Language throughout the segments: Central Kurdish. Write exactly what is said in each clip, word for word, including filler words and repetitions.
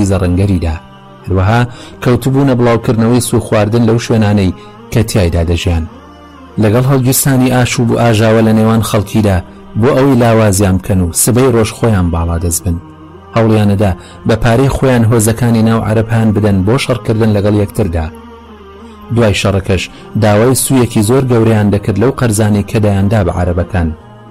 زەڕەنگەریدا. هەروەها کەوتبوونە بڵاوکردنەوەی سو خواردن لەو شوێنانەی کە تیایدا دەژیان. لەگەڵ هەڵگیرستانی ئاشوب و ئاژاوە لە نێوان خەڵکیدا بۆ ئەوەی لاوازیان بکەن و سبەی ڕۆژ خۆیان باڵا دەستبن. هەوڵیانەدا بە پارەی خۆیان هۆزەکانی ناو عەرەبان بدەن بۆ شەڕکردن لەگەڵ یەکتردا. دوای شەڕەکەش داوای سوویەکی زۆر گەورەیان دەکرد لەو قەرزانی کە دایاندا بە عەرەبەکان.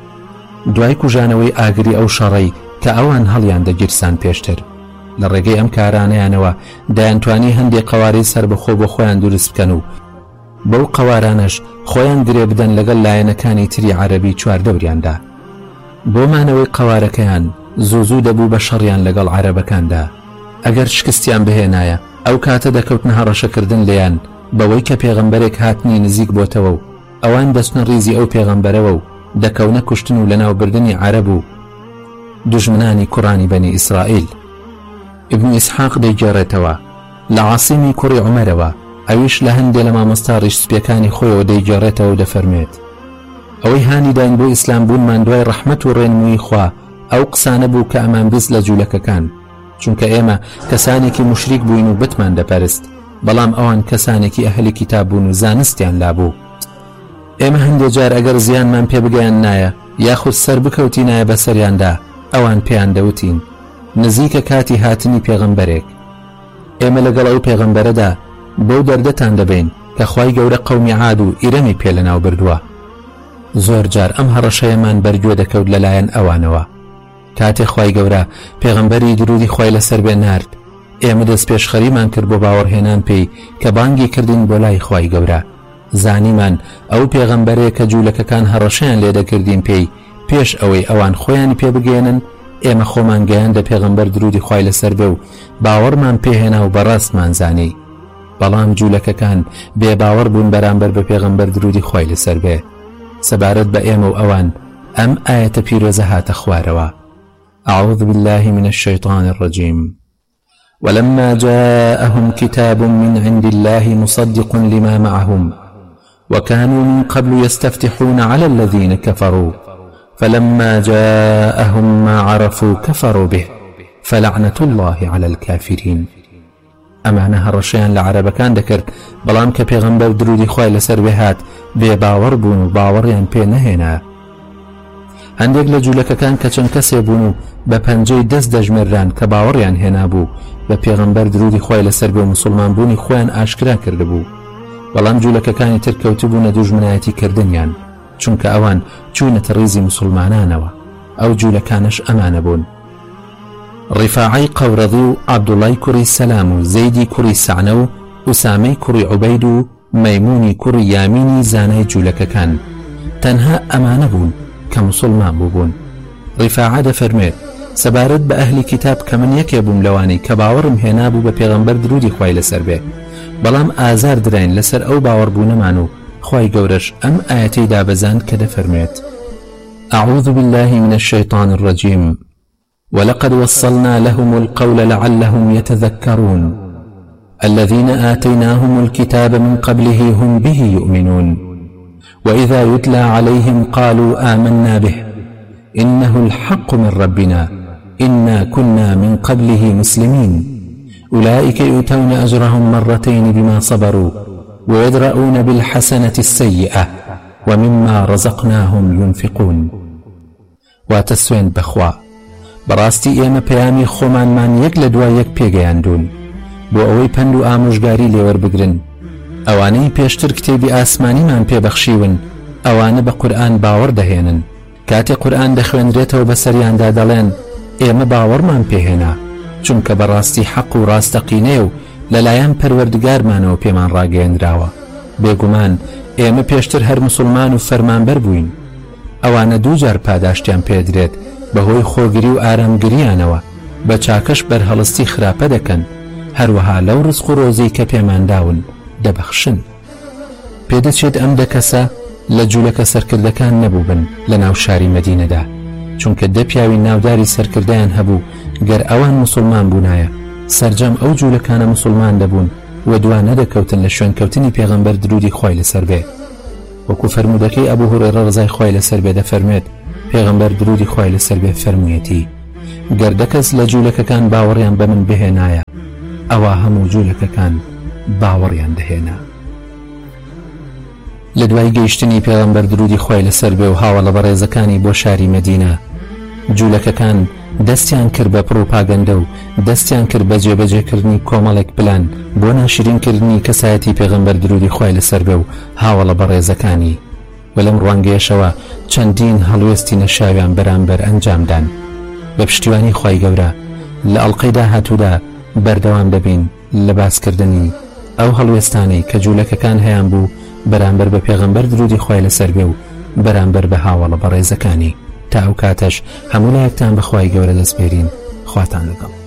دوای کوژانەوەی ئاگری ئەو شەڕەی کە ئەوان هەڵیان دەگیرسان پێشتر، لە ڕێگەی ئەم کارانەیانەوە دایانتوانی هەندێک قەوارەی سەربەخۆ بۆ خۆیان دروست بکەن و بەو قەوارانەش خۆیان گرێ بدەن لەگەڵ لایەنەکانی تری عەرەبی چواردەوریاندا. بۆمانەوەی قەوارەکەیان زوو زوو دەبوو بە شەڕیان لەگەڵ عەرەبەکاندا. ئەگەر شکستیان بهێنایە ئەو کاتە دەکەوتنە هەڕەشەکردن لێیان بەوەی کە پێغەمبەرێک هاتنی نزیک بۆتەوە و ئەوان دەستنە ڕیزی ئەو پێغەمبەرەوە و دەکەونە کوشتن و لەناوبردنی عەرەب و دوژمنانی کوڕانی بەنی ئیسرائیل. ئیبن ئیسحاق دەیگێڕێتەوە لە عاصیمی کوڕی عومەرەوە، ئەویش لە هەندێ لە مامۆستا ڕیشسپیەکانی خۆیەوە دەیگێڕێتەوە و دەفەرمێت ئەوەی هانی داین بۆ ئیسلام بوونمان دوای ڕەحمەت و ڕێنمووی خوا ئەو قسانە بوو کە ئەمان بیست لە جوولەکەکان، چونکە ئێمە کەسانێکی مشریک بووین و بتمان دەپەرست، بەڵام ئەوان کەسانێکی ئەهلی کتاب بوون و زانستیان لابوو. ئێمە هەندێک جار ئەگەر زیانمان پێ بگەیان نایە یاخود سەر بکەوتینایە بەسەریاندا ئەوان پێیان دەوتین نزیکە کاتی هاتنی پێغەمبەرێک. ئێمە لەگەڵ ئەو پێغەمبەرەدا بەو دەردەتان دەبین کە خوای گەورە قەومی عاد و ئیرەمی پێ لەناو بردووە. زۆر جار ئەم هەڕەشەیەمان بەرگوێ دەکەوت لەلایەن ئەوانەوە. کاتێک خوای گەورە پێغەمبەری درودی خوای لەسەر بێ نارد، ئێمە دەست پێشخەریمان کرد بۆ باوەڕهێنان پێی کە بانگی کردین بۆ لای خوای گەورە. زانیمان ئەو پێغەمبەرێک کە جوولەکەکان هەڕەشەیان لێ دەکردین پێی پێش ئەوەی ئەوان خۆیانی پێ بگێنن، ئێمە خۆمان گەیان دە پێغەمبەر درودی خوای لەسەر بێ و باوەڕمان پێهێنا و بەڕاستمان زانی. بەڵام جوولەکەکان بێ باوەڕ بوون بەرامبەر بە پێغەمبەر درودی خوای لەسەر بێ. سەبارەت بە ئێمە و ئەوان ئەم ئاەتە پیرۆزە هاتە خوارەوە. أعوذ بالله من الشيطان الرجيم. ولما جاءهم كتاب من عند الله مصدق لما معهم وكانوا من قبل يستفتحون على الذين كفروا فلما جاءهم ما عرفوا كفروا به فلعنة الله على الكافرين. ئەمانە هەڕەشەیان لە عەرەبەکان دەکرد، بەڵام کە پێغەمبەر درودی خوای لەسەر بێ هات بێ باوەڕ بوون و باوەڕیان پێ نەهێنا. هەندێک لە جوولەکەکان کە چەند کەسێ بوون و بە پەنجەی دەست دەژمێران کە باوەڕیان هێنا بوو بە پێغەمبەر درودی خوای لەسەر بێ و مسلمان بوونی خۆیان ئاشکرا کردبوو. بەڵام جوولەکەکانی تر کەوتبوونە دوژمنایەتی کردنیان، چونکە ئەوان چوونەتە ڕیزی مسلمانانەوە. ئەو جوولەکانش ئەمانە بوون: ڕیفاعی قەورەضی و عەبدوڵای کوڕی سەلام و زەیدی کوڕی سەعنە و ئوسامەی کوڕی عوبەید و مەیمونی کوڕی یامینی زانای جوولەکەکان. تەنها ئەمانە بوون کە مسلمان بووبوون. ڕیفاعە دەفەرمێت سەبارەت بە ئەهلی کتاب کە من یەکێ بووم لەوانەی کە باوەڕم هێنا بوو بە پێغەمبەر درودی خوای لەسەر بێ، بەڵام ئازار درین لەسەر ئەو باوەڕبوونەمان و خوای گەورەش ئەم ئاەتەی دابەزاند کە دەفەرمێت: أعوذ بالله من الشيطان الرجيم ولقد وصلنا لهم القول لعلهم يتذكرون الذين آتيناهم الكتاب من قبله هم به يؤمنون وإذا يتلى عليهم قالوا آمنا به إنه الحق من ربنا إنا كنا من قبله مسلمين أولئك يؤتون أجرهم مرتين بما صبروا ويدرؤون بالحسنة السيئة ومما رزقناهم ينفقون. واتسوين بخوا بەڕاستی ئێمە پەیامی خۆمانمان یەک لە دوای یەک پێگەیاندوون بۆ ئەوەی پند و ئامۆژگاری لێوەربگرن. ئەوانەی پێشتر کتێبی ئاسمانیمان پێبەخشیون ئەوانە بە قورئان باوەڕ دەهێنن. کاتێک قورئان دەخوێنرێتەوە بەسەریاندا دەڵێن ئێمە باوەڕمان پێهێنا، چونکە بەڕاستی حەق و ڕاستەقینەیە و لەلایەن پەروەردگارمانەوە پێمان ڕاگەیەندراوە. بێگومان ئێمە پێشتر هەر مسلمان و فەرمانبەر بووین. ئەوانە دوو جار پاداشتیان پێدرێت بەهۆی خۆگری و ئارامگریانەوە، بە چاکەش بەرهەڵستی خراپە دەکەن، هەروەها لەو ڕزق و ڕۆزەی کە پێمانداون دەبەخشن. پێدەچێت ئەم دەکەسە لە جوولەکە سەرکردەکان نەبوو بن لە ناو شاری مەدینەدا، چونکە دە پیاوی ناوداری سەرکردیان هەبوو گەر ئەوان مسلمان بوونایە سەرجەم ئەو جوولەکانە مسلمان دەبوون و دوان نەدەکەوتن لە شوێنکەوتنی پێغەمبەر درودی خوای لەسەر بێ. وەکو فەرمودەکەی ئەبوو هورێرە ڕزای خوای لەسەر بێ دەفەرمێت پێغەمبەر درودی خوای لەسەر بێ فەرموویەتی: گەر دە کەس لە جوولەکەکان باوەڕیان بە من بهێنایە ئەوە هەموو جوولەکەکان باوەڕیان دەهێنا. لە دوای گەیشتنی پێغەمبەر درودی خوای لەسەر بێ و هاوڵە بەڕێزەکانی بۆ شاری مەدینە، جوولەکەکان دەستیان کرد بە پرۆپاگەندە و دەستیان کرد بە جێبەجێکردنی کۆمەڵێک پلان بۆ ناشرینکردنی کەسایەتی پێغەمبەر درودی خوای لەسەر بێ و هاوڵە بەڕێزەکانی. و لەم ڕوانگەیەشەوە چەندین هەڵوێستی نەشاویان بەرامبەر ئەنجامدان. بە پشتیوانی خوای گەورە لە ئەڵقەی داهاتوودا بەردەوام دەبین لە باسکردنی ئەو هەڵوێستانەی کە جوولەکەکان هەیان بوو بەرامبەر بە پێغەمبەر درودی خوای لەسەر بێ و بەرامبەر بە هاوڵە بەڕێزەکانی. تا ئەو کاتەش هەموو لایەکتان بەخوای گەورە دەسپێرین. خواتان لەگەڵ.